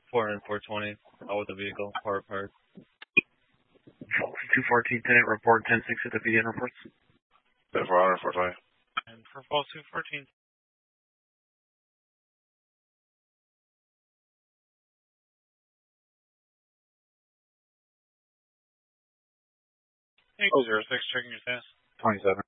400 420. Out with the vehicle. Park. 214, tenant report 10-6 at the BN reports. 400 420. And for false 214. Hey, 06, checking your status. 27.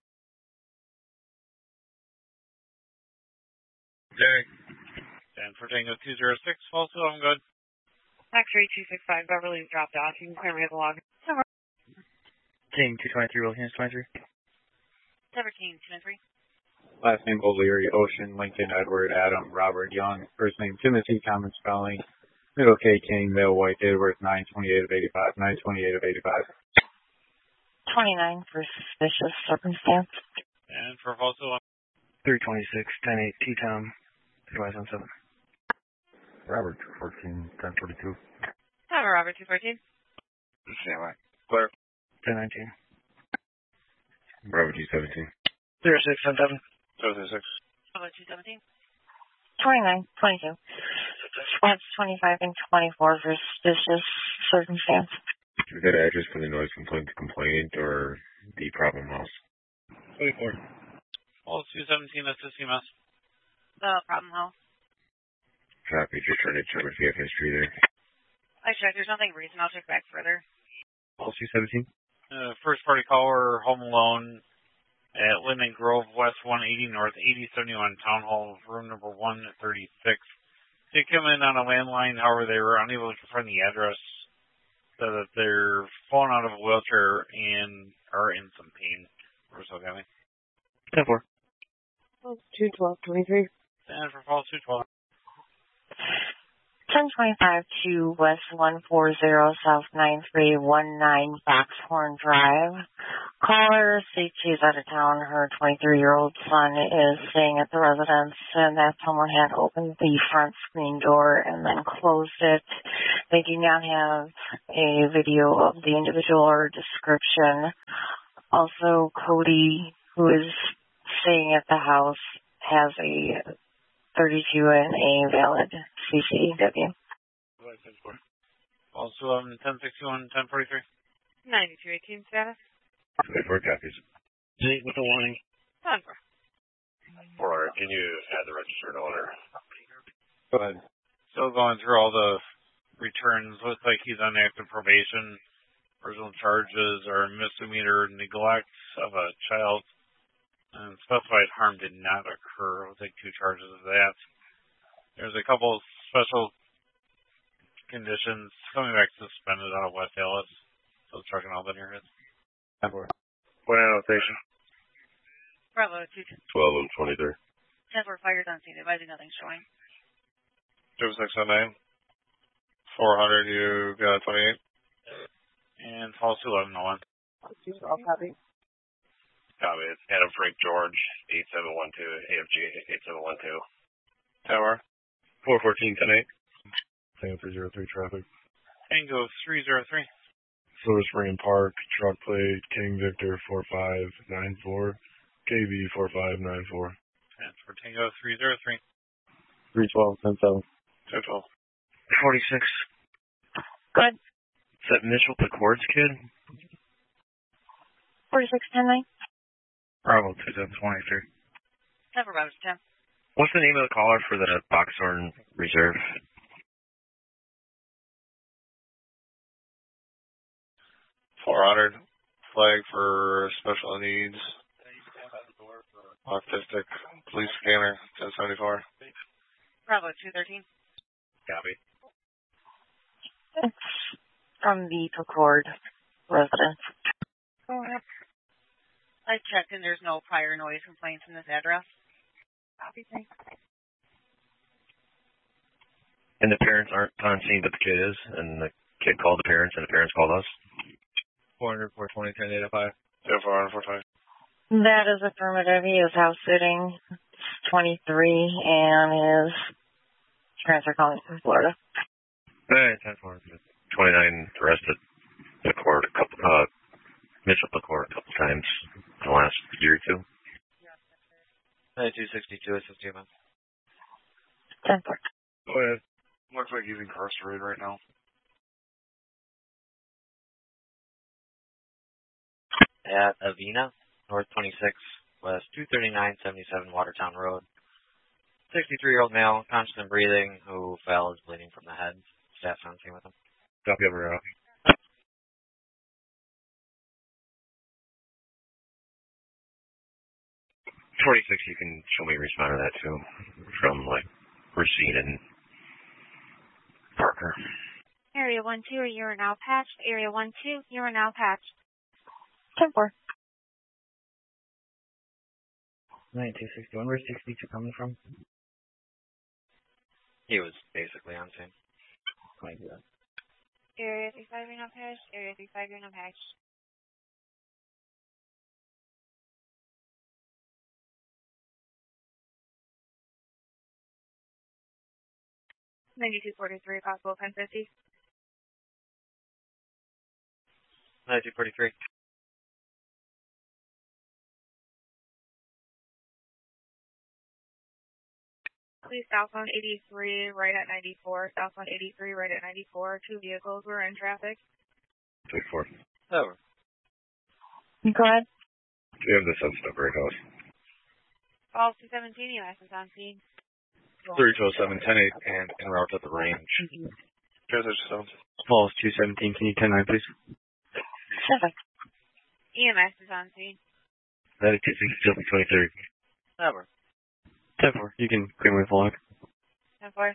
Derek. And for Tango 206, false 2, I'm good. X-ray 265, Beverly's dropped off. You can clear me at the log. King 223, Wilkins 23. Denver King 293. Last name O'Leary, Ocean, Lincoln, Edward, Adam, Robert, Young. First name Timothy, common spelling. Middle K, King, Middle White, Edward, 928 of 85. 928 of 85. 29 for suspicious circumstance. And for false 2, 326, 10-8, T-Tom, 3517. Robert 214, 1042. Robert 214. Stand by. Clear. 1019. Robert 217. 0617. 036. Robert 217. 29, 22. Squads 25 and 24 for suspicious circumstance. Is that address for the noise complaint to complainant or the problem house? 24. False 217, that's the CMS. The problem house. Copy, just trying to check if you have history there. I checked. There's nothing recent. I'll check back further. False 217. First party caller, home alone at Linden Grove, West 180 North 8071, Town Hall, room number 136. They come in on a landline, however, they were unable to confirm the address, so that they're falling out of a wheelchair and are in some pain. Or so, Gabby. 10-4. False 212, 23. And for false 212. 1025 to West 140 South 9319 Boxhorn Drive. Caller states she's out of town. Her 23-year-old son is staying at the residence and that someone had opened the front screen door and then closed it. They do not have a video of the individual or description. Also, Cody, who is staying at the house, has a 32 and a valid CCW. Also, 1061, 1043. 9218 status. 24 copies. 8 with a warning. 10-4. 400, can you add the registered owner? Go ahead. Still going through all the returns. Looks like he's on active probation. Original charges are misdemeanor neglect of a child. And specified harm did not occur. We'll take 2 charges of that. There's a couple of special conditions coming back suspended out of West Dallas. So truck and all that here is. 10-4. Point annotation. Bravo 2. 12 and 23. 10-4 fires on scene. Advising nothing showing. 0609. 400, you got 28. And false 1101. All copy. Copy. It's Adam Frank George, 8712, AFG 8712. Tower. 414, 10-8. Tango 303 traffic. Tango 303. Silver Spring Park, truck plate, King Victor 4594, KB 4594. And for Tango 303. 312, 10-7. 212. 46. Good. Is that Mitchell Picord's kid? 4610-9. Bravo 2723. 10 for Bravo 10. What's the name of the caller for the Boxhorn Reserve? 400. Flag for special needs. Autistic. Police scanner. 1074. Bravo 213. Copy. It's from the Picord residence. I checked and there's no prior noise complaints in this address. Copy, thanks. And the parents aren't on scene, but the kid is, and the kid called the parents, and the parents called us. 400, 420, 1085. 400, 420. That is affirmative. He is house sitting. He's 23 and is transfer calling from Florida. Hey, 10-4. 29 arrested Picord a couple, Mitchell Picord a couple times in the last year or two. 9262 is 50 months. 10-4. Go ahead. Looks like he's incarcerated right now. At Avena, North 26, West 23977 Watertown Road. 63-year-old male, conscious and breathing, who fell, is bleeding from the head. Staff's on scene with him. Copy over. 26, you can show me a respond to that too, from like Racine and Parker. Area 1-2, you are now patched. Area 1-2, you are now patched. 10-4. 9261, where's 62 coming from? He was basically on scene. Area 35, you're now patched. Area 35, you're now patched. 9243, possible 1050. 9243. Please southbound 83, right at 94. Southbound 83, right at 94. Two vehicles were in traffic. 24. Over. Go ahead. Do you have the substance very close? All 217, U.S. is on scene. 3207, 10-8, and en route at the range. Transition sounds. Falls 217, can you 10-9, please? 7. EMS is on scene. 92, 23. Over. 10-4, you can clear my vlog. 10-4.